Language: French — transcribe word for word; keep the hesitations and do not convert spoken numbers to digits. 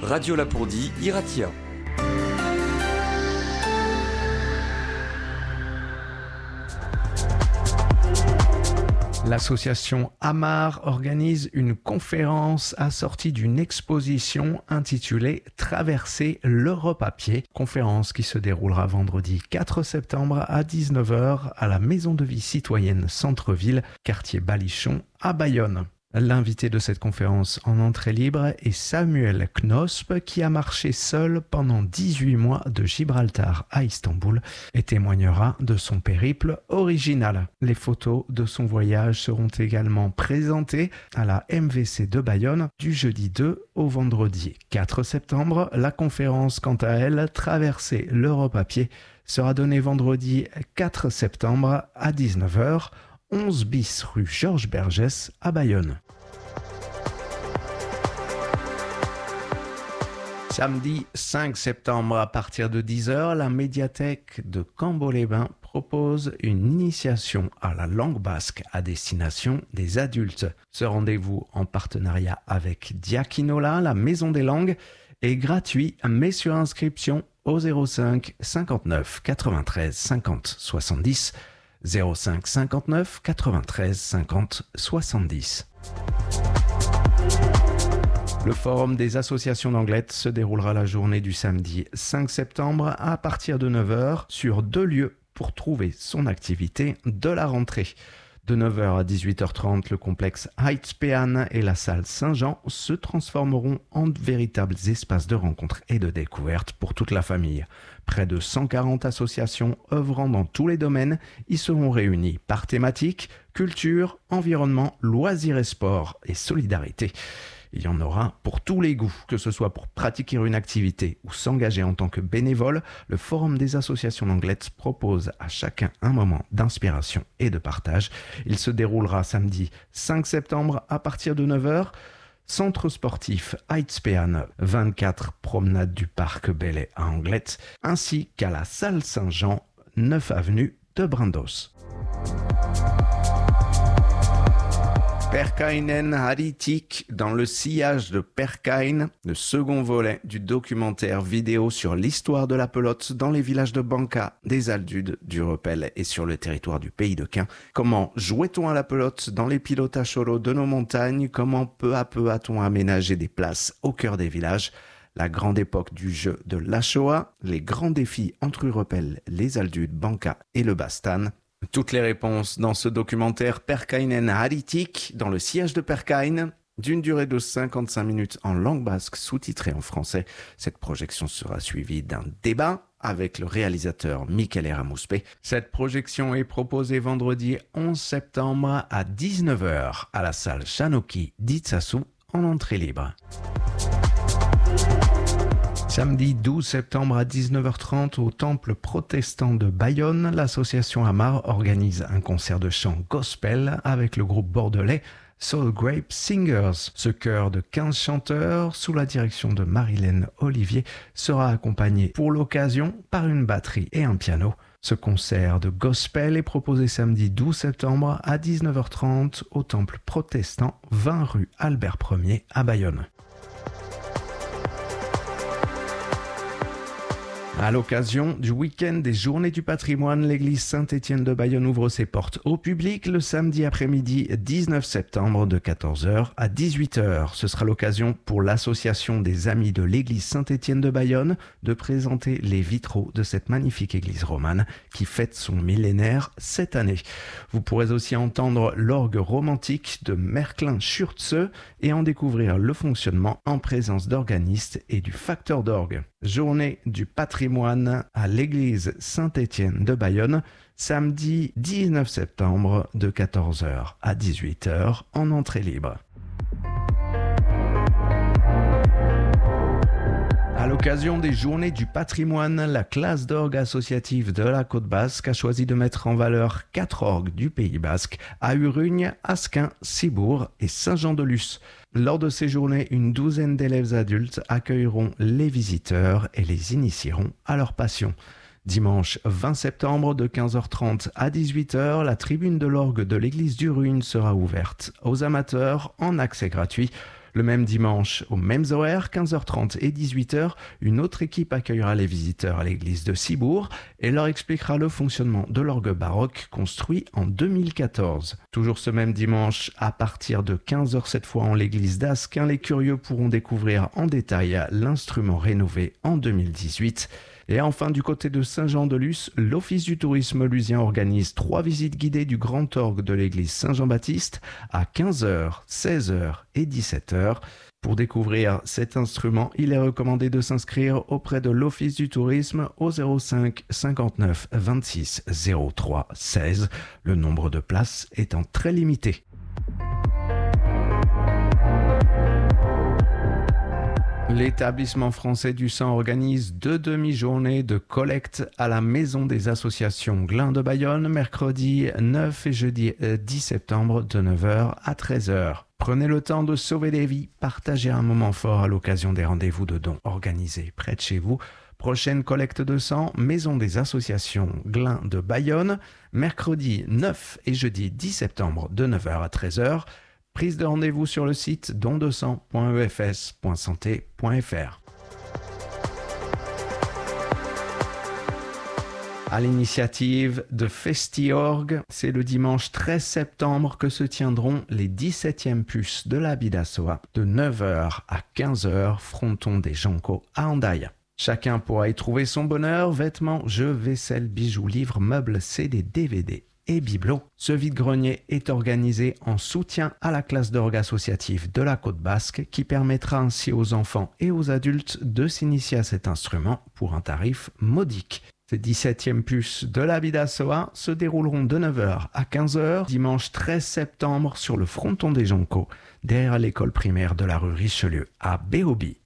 Radio Lapourdie, Iratia. L'association Amar organise une conférence assortie d'une exposition intitulée « Traverser l'Europe à pied ». Conférence qui se déroulera vendredi quatre septembre à dix-neuf heures à la Maison de vie citoyenne Centre-Ville, quartier Balichon à Bayonne. L'invité de cette conférence en entrée libre est Samuel Knosp qui a marché seul pendant dix-huit mois de Gibraltar à Istanbul et témoignera de son périple original. Les photos de son voyage seront également présentées à la M V C de Bayonne du jeudi deux au vendredi quatre septembre. La conférence, quant à elle, Traverser l'Europe à pied, sera donnée vendredi quatre septembre à dix-neuf heures, onze bis rue Georges Bergès à Bayonne. Samedi cinq septembre à partir de dix heures, la médiathèque de Cambo-les-Bains propose une initiation à la langue basque à destination des adultes. Ce rendez-vous en partenariat avec Diakinola, la maison des langues, est gratuit mais sur inscription au zéro cinq cinquante-neuf quatre-vingt-treize cinquante soixante-dix, zéro cinq cinquante-neuf quatre-vingt-treize cinquante soixante-dix. Le forum des associations d'Anglet se déroulera la journée du samedi cinq septembre à partir de neuf heures sur deux lieux pour trouver son activité de la rentrée. De neuf heures à dix-huit heures trente, le complexe Heitspean et la salle Saint-Jean se transformeront en véritables espaces de rencontre et de découverte pour toute la famille. Près de cent quarante associations œuvrant dans tous les domaines y seront réunies par thématique, culture, environnement, loisirs et sport et solidarité. Il y en aura pour tous les goûts, que ce soit pour pratiquer une activité ou s'engager en tant que bénévole. Le Forum des associations d'Anglet propose à chacun un moment d'inspiration et de partage. Il se déroulera samedi cinq septembre à partir de neuf heures. Centre sportif Heitspean, vingt-quatre promenade du Parc Bellay à Anglet, ainsi qu'à la salle Saint-Jean, neuf avenue de Brandos. Perkainen Haritik dans le sillage de Perkain, le second volet du documentaire vidéo sur l'histoire de la pelote dans les villages de Banca, des Aldudes, du Repel et sur le territoire du Pays de Quin. Comment jouait-on à la pelote dans les pilotages solos de nos montagnes? Comment peu à peu a-t-on aménagé des places au cœur des villages? La grande époque du jeu de la Shoah, les grands défis entre Repel, les Aldudes, Banca et le Bastan. Toutes les réponses dans ce documentaire Perkainen Haritik, dans le siège de Perkain, d'une durée de cinquante-cinq minutes en langue basque sous-titrée en français. Cette projection sera suivie d'un débat avec le réalisateur Michele Ramuspe. Cette projection est proposée vendredi onze septembre à dix-neuf heures à la salle Chanoki d'Itsasu en entrée libre. Samedi douze septembre à dix-neuf heures trente au temple protestant de Bayonne, l'association Amar organise un concert de chant gospel avec le groupe bordelais Soul Grape Singers. Ce chœur de quinze chanteurs sous la direction de Marilène Olivier sera accompagné pour l'occasion par une batterie et un piano. Ce concert de gospel est proposé samedi douze septembre à dix-neuf heures trente au temple protestant vingt rue Albert Ier à Bayonne. À l'occasion du week-end des Journées du patrimoine, l'église Saint-Étienne de Bayonne ouvre ses portes au public le samedi après-midi dix-neuf septembre de quatorze heures à dix-huit heures. Ce sera l'occasion pour l'association des Amis de l'église Saint-Étienne de Bayonne de présenter les vitraux de cette magnifique église romane qui fête son millénaire cette année. Vous pourrez aussi entendre l'orgue romantique de Merklin Schürze et en découvrir le fonctionnement en présence d'organistes et du facteur d'orgue. Journée du patrimoine à l'église Saint-Étienne de Bayonne, samedi dix-neuf septembre de quatorze heures à dix-huit heures en entrée libre. À l'occasion des Journées du patrimoine, la classe d'orgue associative de la Côte Basque a choisi de mettre en valeur quatre orgues du Pays Basque à Urugne, Asquin, Cibourg et Saint-Jean-de-Luz. Lors de ces journées, une douzaine d'élèves adultes accueilleront les visiteurs et les initieront à leur passion. Dimanche vingt septembre de quinze heures trente à dix-huit heures, la tribune de l'orgue de l'église d'Urugne sera ouverte aux amateurs en accès gratuit. Le même dimanche, aux mêmes horaires, quinze heures trente et dix-huit heures, une autre équipe accueillera les visiteurs à l'église de Cibourg et leur expliquera le fonctionnement de l'orgue baroque construit en deux mille quatorze. Toujours ce même dimanche, à partir de quinze heures cette fois en l'église d'Asquin, les curieux pourront découvrir en détail l'instrument rénové en deux mille dix-huit. Et enfin, du côté de Saint-Jean-de-Luz, l'Office du tourisme lusien organise trois visites guidées du grand orgue de l'église Saint-Jean-Baptiste à quinze heures, seize heures et dix-sept heures. Pour découvrir cet instrument, il est recommandé de s'inscrire auprès de l'Office du tourisme au zéro cinq cinquante-neuf vingt-six zéro trois seize, le nombre de places étant très limité. L'établissement français du sang organise deux demi-journées de collecte à la Maison des associations Glin de Bayonne, mercredi neuf et jeudi dix septembre de neuf heures à treize heures. Prenez le temps de sauver des vies, partagez un moment fort à l'occasion des rendez-vous de dons organisés près de chez vous. Prochaine collecte de sang, Maison des associations Glin de Bayonne, mercredi neuf et jeudi dix septembre de neuf heures à treize heures. Prise de rendez-vous sur le site don de sang point e f s point santé point f r. À l'initiative de FestiOrg, c'est le dimanche treize septembre que se tiendront les dix-septièmes puces de la Bidassoa de neuf heures à quinze heures, fronton des Joncos à Hendaye. Chacun pourra y trouver son bonheur, vêtements, jeux, vaisselle, bijoux, livres, meubles, C D, D V D et bibelots. Ce vide-grenier est organisé en soutien à la classe d'orgue associative de la Côte Basque qui permettra ainsi aux enfants et aux adultes de s'initier à cet instrument pour un tarif modique. Ces dix-septièmes puces de la Bidassoa se dérouleront de neuf heures à quinze heures dimanche treize septembre sur le fronton des Joncos, derrière l'école primaire de la rue Richelieu à Béobi.